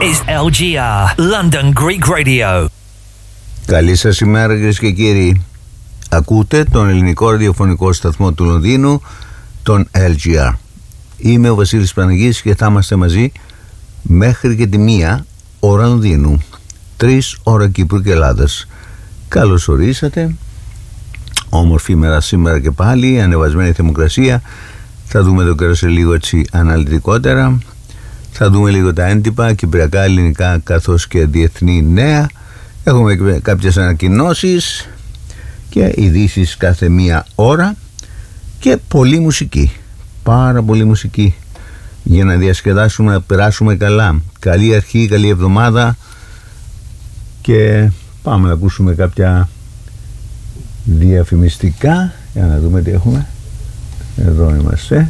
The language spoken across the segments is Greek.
is LGR, London Greek Radio. Καλή σας ημέρα κυρίες και κύριοι. Ακούτε τον ελληνικό ραδιοφωνικό σταθμό του Λονδίνου, τον LGR. Είμαι ο Βασίλης Παναγής και θα είμαστε μαζί μέχρι και τη 1 ώρα Λονδίνου, 3 ώρα Κύπρου και Ελλάδας. Καλώς ορίσατε. Όμορφη ημέρα σήμερα και πάλι, ανεβασμένη θερμοκρασία. Θα δούμε το καιρό σε λίγο έτσι αναλυτικότερα. Θα δούμε λίγο τα έντυπα, κυπριακά, ελληνικά καθώς και διεθνή νέα. Έχουμε κάποιες ανακοινώσεις και ειδήσεις κάθε μία ώρα και πολλή μουσική, πάρα πολύ μουσική για να διασκεδάσουμε, να περάσουμε καλά. Καλή αρχή, καλή εβδομάδα και πάμε να ακούσουμε κάποια διαφημιστικά για να δούμε τι έχουμε. Εδώ είμαστε.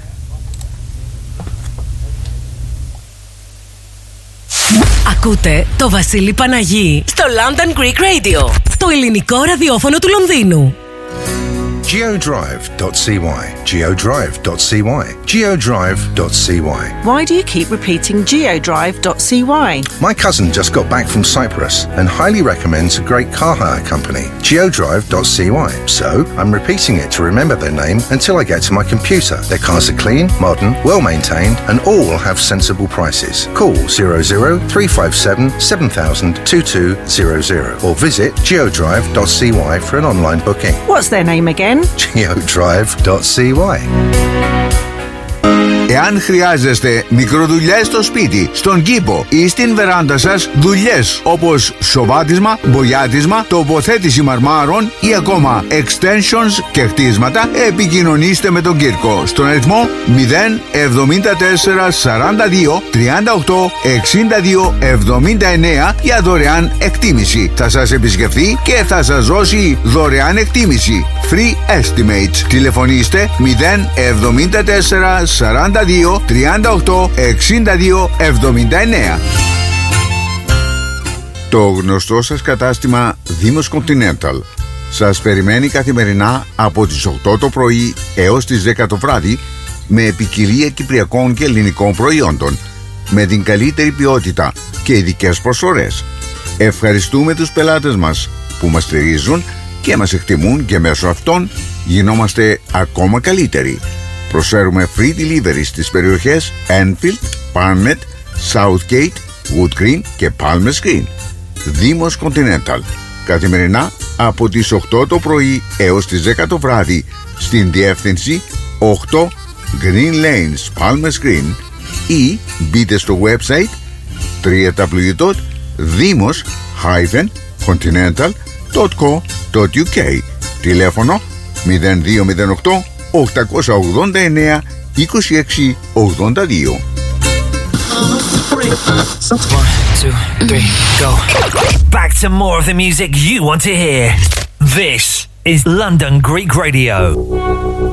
Ακούτε το Βασίλη Παναγή στο London Greek Radio, το ελληνικό ραδιόφωνο του Λονδίνου. Geodrive.cy. Geodrive.cy. Geodrive.cy. Why do you keep repeating Geodrive.cy? My cousin just got back from Cyprus and highly recommends a great car hire company, Geodrive.cy. So I'm repeating it to remember their name until I get to my computer. Their cars are clean, modern, well maintained, and all have sensible prices. Call 00357 7000 2200 or visit Geodrive.cy for an online booking. What's their name again? Geodrive.cy. Εάν χρειάζεστε μικροδουλειές στο σπίτι, στον κήπο ή στην βεράντα σας, δουλειές όπως σοβάτισμα, μπογιάτισμα, τοποθέτηση μαρμάρων ή ακόμα extensions και χτίσματα, επικοινωνήστε με τον Κύρκο στον αριθμό 074 42 38 62 79 για δωρεάν εκτίμηση. Θα σας επισκεφθεί και θα σας δώσει δωρεάν εκτίμηση. Free estimates. Τηλεφωνήστε 074 42 38 62 79. Το γνωστό σας κατάστημα Δήμος Continental σας περιμένει καθημερινά από τις 8 το πρωί έως τις 10 το βράδυ με ποικιλία κυπριακών και ελληνικών προϊόντων με την καλύτερη ποιότητα και ειδικές προσφορές. Ευχαριστούμε τους πελάτες μας που μας στηρίζουν και μας εκτιμούν και μέσω αυτών γινόμαστε ακόμα καλύτεροι. Προσφέρουμε free delivery στις περιοχές Enfield, Parnet, Southgate, Wood Green και Palmer's Green. Δήμος Continental. Καθημερινά από τις 8 το πρωί έως τις 10 το βράδυ στην διεύθυνση 8 Green Lanes, Palmer's Green ή μπείτε στο website www.dimos-continental.co.uk. Τηλέφωνο 0208 889 26 82. 1, 2, 3, go. Back to more of the music you want to hear. This is London Greek Radio.